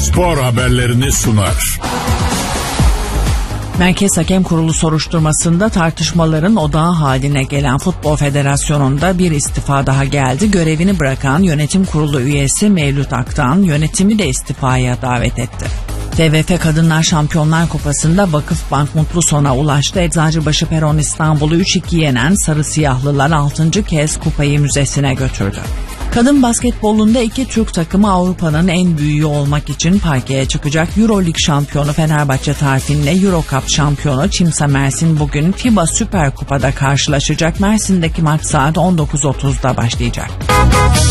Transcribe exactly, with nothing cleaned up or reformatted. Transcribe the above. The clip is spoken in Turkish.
spor haberlerini sunar. Merkez Hakem Kurulu soruşturmasında tartışmaların odağı haline gelen Futbol Federasyonu'nda bir istifa daha geldi. Görevini bırakan yönetim kurulu üyesi Mevlüt Aktan yönetimi de istifaya davet etti. T V F Kadınlar Şampiyonlar Kupası'nda Vakıfbank mutlu sona ulaştı. Eczacıbaşı Peron İstanbul'u üç iki yenen Sarı Siyahlılar altıncı kez kupayı müzesine götürdü. Kadın basketbolunda iki Türk takımı Avrupa'nın en büyüğü olmak için parkeye çıkacak. Euroleague şampiyonu Fenerbahçe tarafıyla Eurocup şampiyonu Çimsa Mersin bugün FIBA Süper Kupa'da karşılaşacak. Mersin'deki maç saat on dokuz otuzda başlayacak.